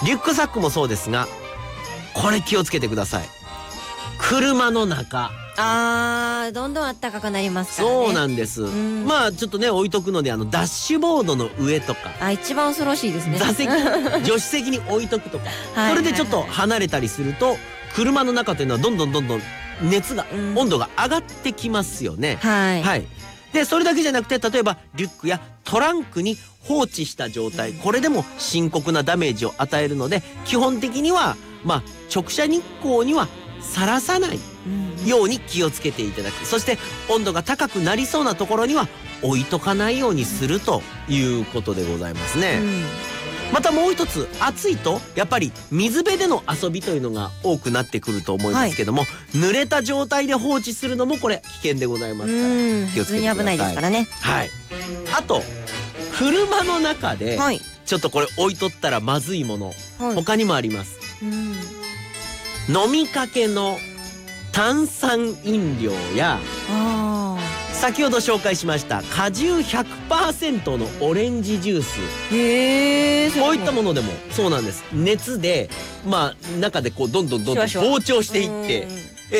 リュックサックもそうですが、これ気をつけてください。車の中。 どんどん暖かくなりますからね。 そうなんです。まあちょっとね置いとくので、ダッシュボードの上とか、 一番恐ろしいですね。 座席助手席に置いとくとかそれでちょっと離れたりすると、車の中というのはどんどん熱が、温度が上がってきますよね。はい。でそれだけじゃなくて、例えばリュックやトランクに放置した状態、これでも深刻なダメージを与えるので、基本的には直射日光にはさらさないように気をつけていただく。そして温度が高くなりそうなところには置いとかないようにするということでございますね。またもう一つ、暑いとやっぱり水辺での遊びというのが多くなってくると思いますけども、濡れた状態で放置するのもこれ危険でございますから気をつけてください。普通に危ないですからね。あと車の中でちょっとこれ置いとったらまずいもの、他にもあります。飲みかけの炭酸飲料や、先ほど紹介しました果汁 100% のオレンジジュース、こういったものでもそうなんです。熱で中でこうどんどん膨張していって、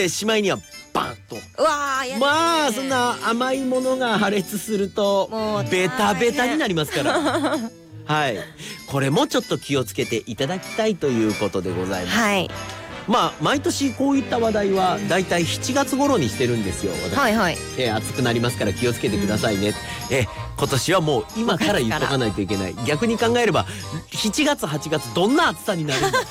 しまいにはバンと、そんな甘いものが破裂するとベタベタになりますからはい、これもちょっと気をつけていただきたいということでございます。毎年こういった話題はだいたい7月頃にしてるんですよ。暑くなりますから気をつけてくださいね。今年はもう今から言っとかないといけない。逆に考えれば7月8月どんな暑さになるんだ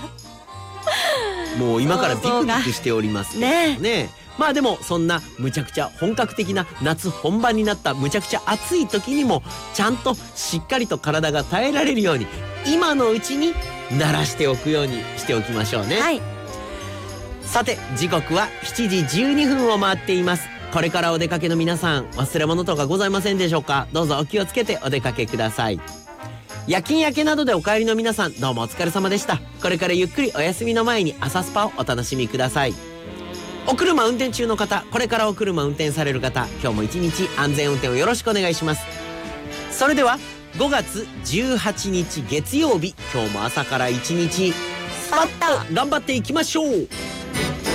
もう今からビクビクしておりますけどね。でもそんなむちゃくちゃ本格的な夏本番になったむちゃくちゃ暑い時にもちゃんとしっかりと体が耐えられるように今のうちに慣らしておくようにしておきましょうね。さて時刻は7時12分を回っています。これからお出かけの皆さん、忘れ物とかございませんでしょうか。どうぞお気をつけてお出かけください。夜勤明けなどでお帰りの皆さん、どうもお疲れ様でした。これからゆっくりお休みの前に朝スパをお楽しみください。お車運転中の方、これからお車運転される方、今日も一日安全運転をよろしくお願いします。それでは5月18日月曜日、今日も朝から一日スパッと頑張っていきましょう。